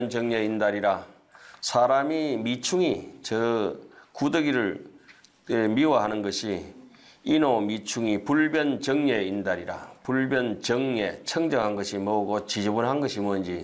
정예인달이라. 사람이 미충이 저 구더기를 미워하는 것이 이노 미충이 불변정예인달이라. 불변정예, 청정한 것이 뭐고 지저분한 것이 뭔지,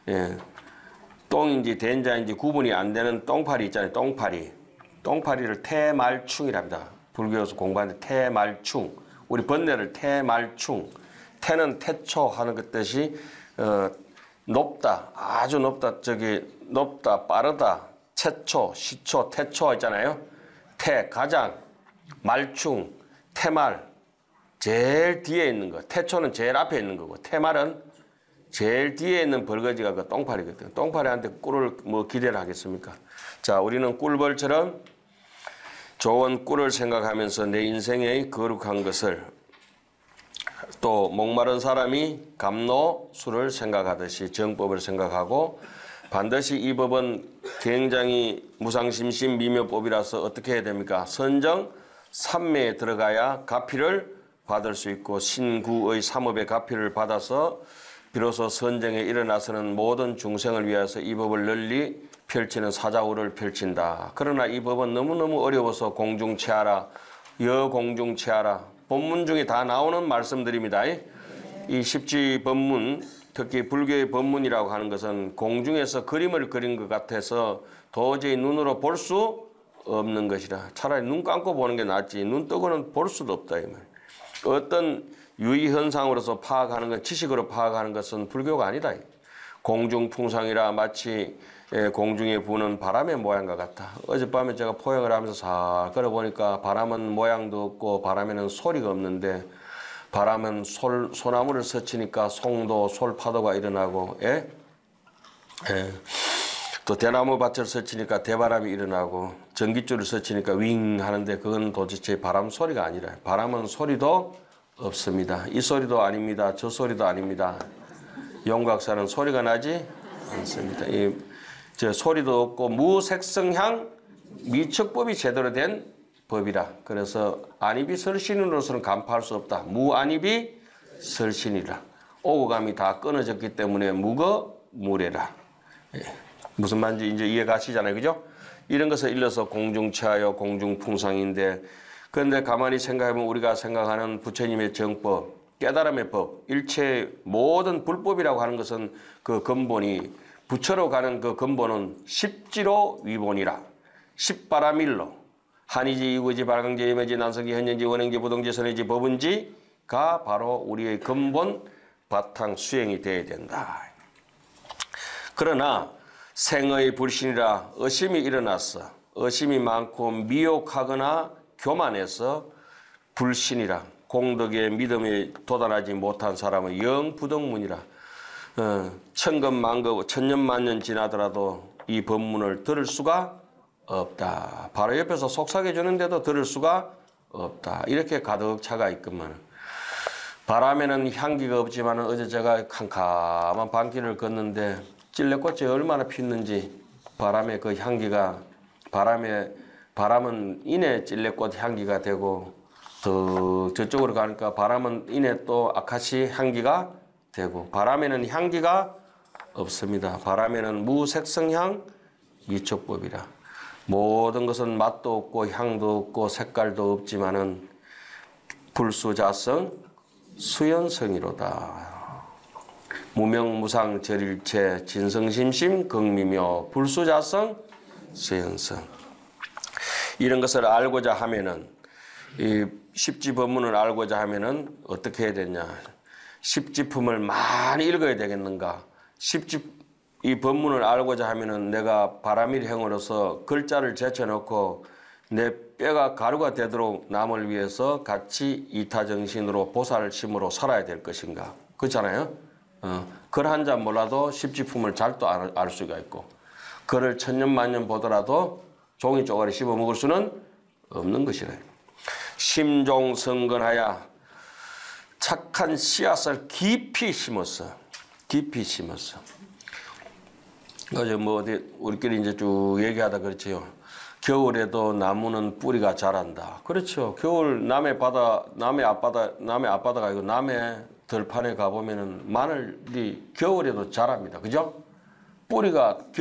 똥인지 된자인지 구분이 안 되는 똥파리 있잖아요. 똥파리. 똥파리를 태말충이랍니다. 불교에서 공부하는데 태말충. 우리 번뇌를 태말충. 태는 태초 하는 것 뜻이 높다, 아주 높다, 높다, 빠르다, 최초, 시초, 태초 있잖아요. 태, 가장, 말충, 태말, 제일 뒤에 있는 거. 태초는 제일 앞에 있는 거고, 태말은 제일 뒤에 있는 벌거지가 그 똥파리거든. 똥파리한테 꿀을 뭐 기대를 하겠습니까? 자, 우리는 꿀벌처럼 좋은 꿀을 생각하면서 내 인생의 거룩한 것을, 또 목마른 사람이 감로수를 생각하듯이 정법을 생각하고, 반드시 이 법은 굉장히 무상심심 미묘법이라서 어떻게 해야 됩니까? 선정 삼매에 들어가야 가피를 받을 수 있고, 신구의 삼업의 가피를 받아서 비로소 선정에 일어나서는 모든 중생을 위해서 이 법을 널리 펼치는 사자우를 펼친다. 그러나 이 법은 너무너무 어려워서 공중체하라, 여공중체하라. 본문 중에 다 나오는 말씀들입니다. 이 십지 법문, 특히 불교의 법문이라고 하는 것은 공중에서 그림을 그린 것 같아서 도저히 눈으로 볼 수 없는 것이라. 차라리 눈 감고 보는 게 낫지 눈 뜨고는 볼 수도 없다. 이 말. 어떤 유의현상으로서 파악하는 것, 지식으로 파악하는 것은 불교가 아니다. 공중풍상이라 마치 공중에 부는 바람의 모양과 같다. 어젯밤에 제가 포획을 하면서 싹 걸어보니까 바람은 모양도 없고 바람에는 소리가 없는데, 바람은 소나무를 스치니까 송도, 솔파도가 일어나고, 또 대나무 밭을 스치니까 대바람이 일어나고, 전깃줄을 스치니까 윙 하는데 그건 도대체 바람 소리가 아니라, 바람은 소리도 없습니다. 이 소리도 아닙니다. 저 소리도 아닙니다. 용각사는 소리가 나지 않습니다. 저 소리도 없고 무색성향 미척법이 제대로 된 법이라. 그래서 안입이 설신으로서는 간파할 수 없다. 무안입이 설신이라. 오고감이 다 끊어졌기 때문에 무거무래라. 무슨 말인지 이제 이해가시잖아요. 그죠? 이런 것을 일러서 공중체하여 공중풍상인데, 그런데 가만히 생각해보면 우리가 생각하는 부처님의 정법, 깨달음의 법, 일체 모든 불법이라고 하는 것은 그 근본이, 부처로 가는 그 근본은 십지로 위본이라. 십바라밀로 한이지 이구지 발광지 예매지 난성지 현현지 원행지 부동지 선행지 법은지가 바로 우리의 근본 바탕 수행이 되어야 된다. 그러나 생의 불신이라 의심이 일어났어. 의심이 많고 미혹하거나 교만해서 불신이라, 공덕의 믿음에 도달하지 못한 사람은 영부덕문이라. 천금만급, 천년만년 지나더라도 이 법문을 들을 수가 없다. 바로 옆에서 속삭여 주는데도 들을 수가 없다. 이렇게 가득 차가 있건만, 바람에는 향기가 없지만 어제 제가 캄캄한 밤길을 걷는데 찔레꽃이 얼마나 피었는지, 바람의 그 향기가, 바람은 이내 찔레꽃 향기가 되고, 더 저쪽으로 가니까 바람은 이내 또 아카시 향기가 되고, 바람에는 향기가 없습니다. 바람에는 무색성향 미촉법이라. 모든 것은 맛도 없고 향도 없고 색깔도 없지만은 불수자성 수연성이로다. 무명무상 절일체 진성심심 극미묘 불수자성 수연성. 이런 것을 알고자 하면은, 이 십지법문을 알고자 하면은 어떻게 해야 되냐? 십지품을 많이 읽어야 되겠는가? 이 법문을 알고자 하면은 내가 바라밀형으로서 글자를 제쳐놓고 내 뼈가 가루가 되도록 남을 위해서 같이 이타정신으로 보살심으로 살아야 될 것인가? 그렇잖아요? 글 한 잔 몰라도 십지품을 잘 또 알 수가 있고, 글을 천년만년 보더라도 종이 쪼가리 씹어 먹을 수는 없는 것이래. 심종성근하여 착한 씨앗을 깊이 심었어. 깊이 심었어. 어제 뭐 어디 우리끼리 이제 쭉 얘기하다 그렇지요. 겨울에도 나무는 뿌리가 자란다. 그렇죠. 겨울 남해 앞바다가 아니고 남해 들판에 가보면은 마늘이 겨울에도 자랍니다. 그죠? 뿌리가